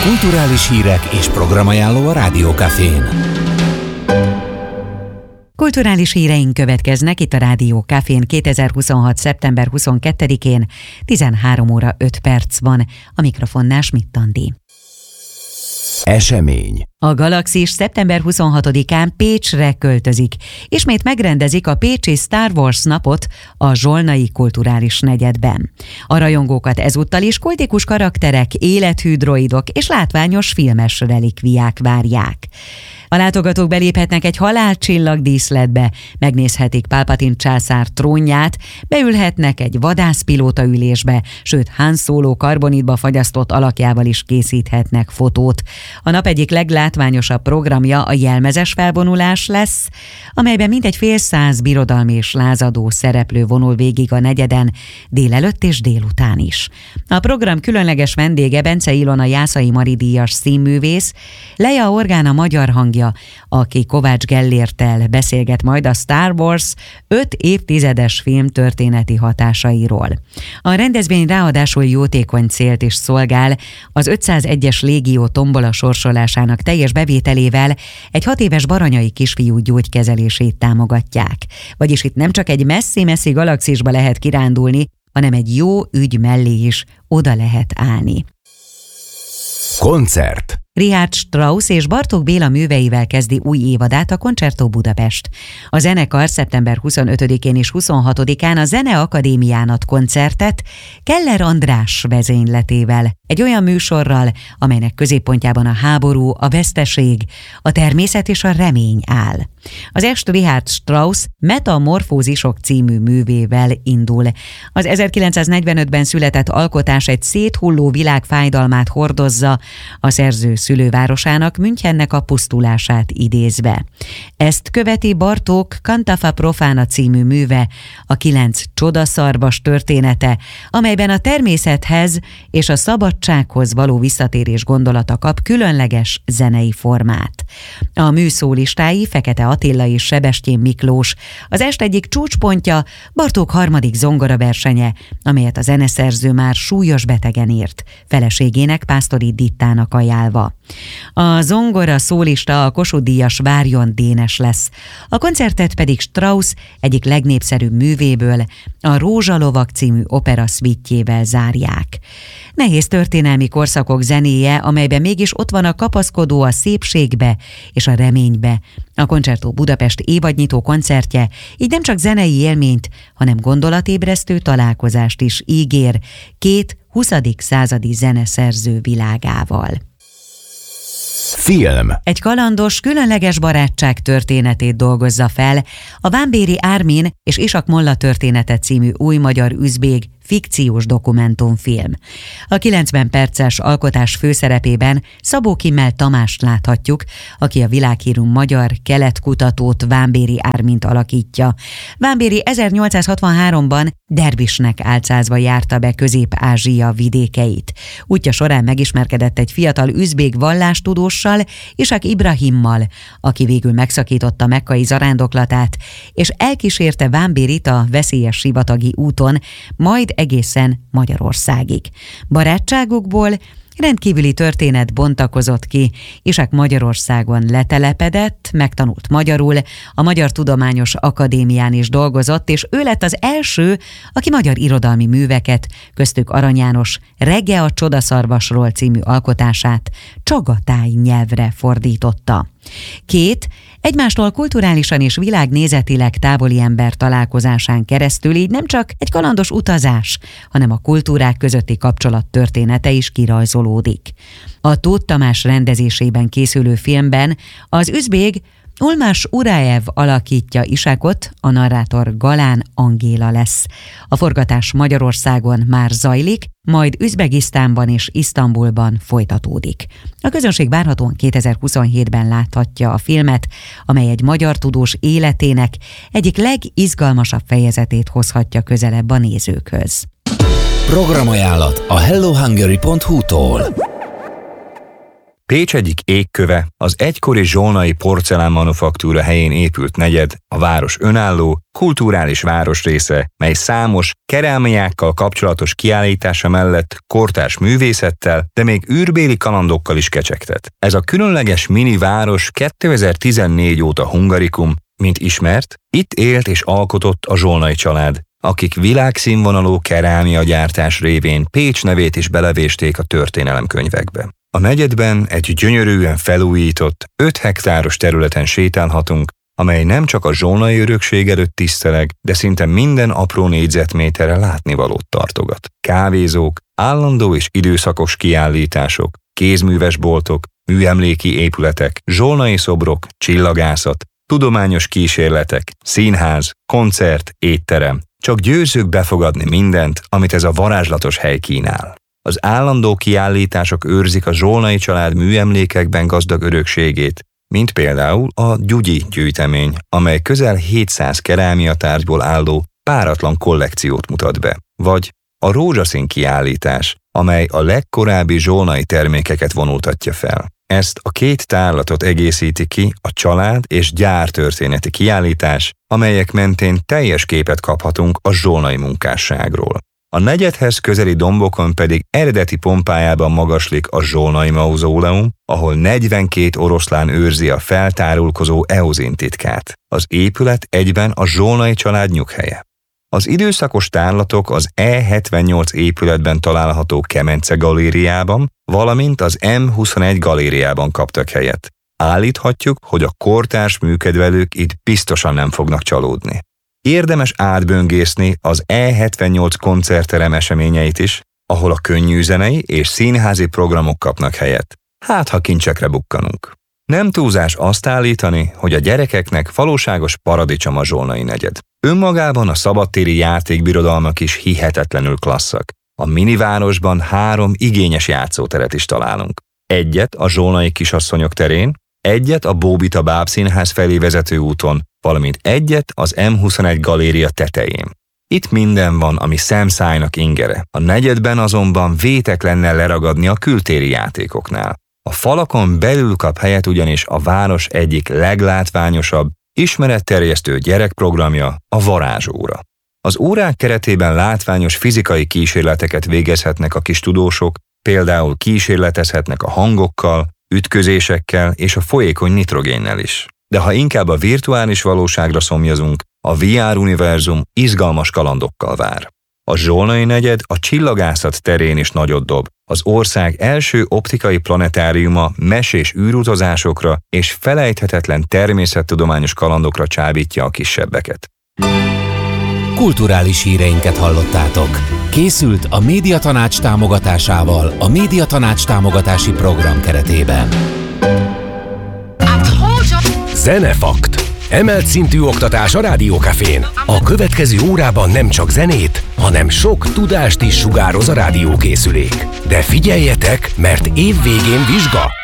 Kulturális hírek és programajánló a Rádió Cafén. Kulturális híreink következnek itt a Rádió Cafén 2026. szeptember 22-én, 13 óra 5 perc van. A mikrofonnál Schmidt Andi. Esemény. A Galaxis szeptember 26-án Pécsre költözik. Ismét megrendezik a pécsi Star Wars napot a Zsolnai Kulturális Negyedben. A rajongókat ezúttal is kultikus karakterek, élethű droidok és látványos filmes relikviák várják. A látogatók beléphetnek egy halálcsillag díszletbe, megnézhetik Palpatine császár trónját, beülhetnek egy vadászpilóta ülésbe, sőt Han Solo karbonitba fagyasztott alakjával is készíthetnek fotót. A nap egyik leglátványosabb programja a jelmezes felvonulás lesz, amelyben mintegy fél száz birodalmi és lázadó szereplő vonul végig a negyeden délelőtt és délután is. A program különleges vendége Bence Ilona Jászai Mari díjas színművész, Leja Orgán a magyar hangja, aki Kovács Gellérttel beszélget majd a Star Wars 5 évtizedes film történeti hatásairól. A rendezvény ráadásul jótékony célt is szolgál, az 501-es légió tombola sorsolásának teljes bevételével egy 6 éves baranyai kisfiú gyógykezelését támogatják. Vagyis itt nem csak egy messzi-messzi galaxisba lehet kirándulni, hanem egy jó ügy mellé is oda lehet állni. Koncert. Richard Strauss és Bartók Béla műveivel kezdi új évadát a Concerto Budapest. A zenekar szeptember 25-én és 26-án a Zeneakadémián ad koncertet Keller András vezényletével. Egy olyan műsorral, amelynek középpontjában a háború, a veszteség, a természet és a remény áll. Az est Richard Strauss Metamorfózisok című művével indul. Az 1945-ben született alkotás egy széthulló világ fájdalmát hordozza, a szerző szülővárosának, Münchennek a pusztulását idézve. Ezt követi Bartók Cantafa Profana című műve, a 9 csodaszarvas története, amelyben a természethez és a szabadsághoz való visszatérés gondolata kap különleges zenei formát. A mű szólistái Fekete Attila és Sebestyén Miklós. Az est egyik csúcspontja Bartók harmadik zongoraversenye, amelyet a zeneszerző már súlyos betegen írt, feleségének, Pásztori Dittának ajánlva. A zongora szólista a Kossuth-díjas Várjon Dénes lesz. A koncertet pedig Strauss egyik legnépszerűbb művéből, a Rózsalovak című opera szvittjével zárják. Nehéz történelmi korszakok zenéje, amelyben mégis ott van a kapaszkodó a szépségbe és a reménybe. A Concerto Budapest évadnyitó koncertje így nem csak zenei élményt, hanem gondolatébresztő találkozást is ígér két 20. századi zeneszerző világával. Film. Egy kalandos, különleges barátság történetét dolgozza fel a Vámbéry Ármin és Isak Molla története című új magyar-üzbég fikciós dokumentumfilm. A 90 perces alkotás főszerepében Szabó Kimmel Tamást láthatjuk, aki a világhírű magyar keletkutatót, Vámbéry Ármint alakítja. Vámbéry 1863-ban dervisnek álcázva járta be Közép-Ázsia vidékeit. Útja során megismerkedett egy fiatal üzbég vallástudóssal, Isak Ibrahimmal, aki végül megszakította mekkai zarándoklatát, és elkísérte Vámbéryt a veszélyes sivatagi úton, majd egészen Magyarországig. Barátságukból rendkívüli történet bontakozott ki, Isak Magyarországon letelepedett, megtanult magyarul, a Magyar Tudományos Akadémián is dolgozott, és ő lett az első, aki magyar irodalmi műveket, köztük Arany János Regge a csodaszarvasról című alkotását csagatáj nyelvre fordította. Két egymástól kulturálisan és világnézetileg távoli ember találkozásán keresztül így nem csak egy kalandos utazás, hanem a kultúrák közötti kapcsolat története is kirajzolódik. A Tóth Tamás rendezésében készülő filmben az üzbég Ulmás Uraev alakítja Isakot, a narrátor Galán Angéla lesz. A forgatás Magyarországon már zajlik, majd Üzbegisztánban és Isztambulban folytatódik. A közönség várhatóan 2027-ben láthatja a filmet, amely egy magyar tudós életének egyik legizgalmasabb fejezetét hozhatja közelebb a nézőkhöz. Programajánlat a hellohungary.hu-tól. Pécs egyik égköve, az egykori zsolnai porcelánmanufaktúra helyén épült negyed, a város önálló, kulturális városrésze, mely számos kerámiákkal kapcsolatos kiállítása mellett kortárs művészettel, de még űrbéli kalandokkal is kecsegtet. Ez a különleges mini város 2014 óta hungarikum, mint ismert, itt élt és alkotott a zsolnai család, akik világszínvonalú kerámiagyártás révén Pécs nevét is belevésték a történelemkönyvekbe. A negyedben egy gyönyörűen felújított, 5 hektáros területen sétálhatunk, amely nem csak a zsolnai örökség előtt tiszteleg, de szinte minden apró négyzetméterre látnivalót tartogat. Kávézók, állandó és időszakos kiállítások, kézműves boltok, műemléki épületek, zsolnai szobrok, csillagászat, tudományos kísérletek, színház, koncert, étterem. Csak győzzük befogadni mindent, amit ez a varázslatos hely kínál. Az állandó kiállítások őrzik a zsolnai család műemlékekben gazdag örökségét, mint például a Gyugyi gyűjtemény, amely közel 700 kerámiatárgyból álló páratlan kollekciót mutat be, vagy a rózsaszín kiállítás, amely a legkorábbi zsolnai termékeket vonultatja fel. Ezt a 2 tárlatot egészíti ki a család és gyár történeti kiállítás, amelyek mentén teljes képet kaphatunk a zsolnai munkásságról. A negyedhez közeli dombokon pedig eredeti pompájában magaslik a zsolnai mauzóleum, ahol 42 oroszlán őrzi a feltárulkozó Eozin titkát. Az épület egyben a zsolnai család nyughelye. Az időszakos tárlatok az E78 épületben található Kemence galériában, valamint az M21 galériában kaptak helyet. Állíthatjuk, hogy a kortárs műkedvelők itt biztosan nem fognak csalódni. Érdemes átböngészni az E78 koncertterem eseményeit is, ahol a könnyűzenei és színházi programok kapnak helyet. Hát, ha kincsekre bukkanunk. Nem túlzás azt állítani, hogy a gyerekeknek valóságos paradicsom a zsolnai negyed. Önmagában a szabadtéri játékbirodalmak is hihetetlenül klasszak. A minivárosban 3 igényes játszóteret is találunk. Egyet a zsolnai kisasszonyok terén, egyet a Bóbita bábszínház felé vezető úton, valamint egyet az M21 galéria tetején. Itt minden van, ami szemszájnak ingere. A negyedben azonban vétek lenne leragadni a kültéri játékoknál. A falakon belül kap helyet ugyanis a város egyik leglátványosabb, ismeretterjesztő gyerekprogramja, a varázsóra. Az órák keretében látványos fizikai kísérleteket végezhetnek a kis tudósok, például kísérletezhetnek a hangokkal, ütközésekkel és a folyékony nitrogénnel is. De ha inkább a virtuális valóságra szomjazunk, a VR univerzum izgalmas kalandokkal vár. A zsolnai negyed a csillagászat terén is nagyot dob. Az ország első optikai planetáriuma mesés űrutazásokra és felejthetetlen természettudományos kalandokra csábítja a kisebbeket. Kulturális híreinket hallottátok. Készült a Médiatanács támogatásával a Médiatanács támogatási program keretében. Zenefakt. Emelt szintű oktatás a Rádió Cafén. A következő órában nem csak zenét, hanem sok tudást is sugároz a rádiókészülék. De figyeljetek, mert év végén vizsga!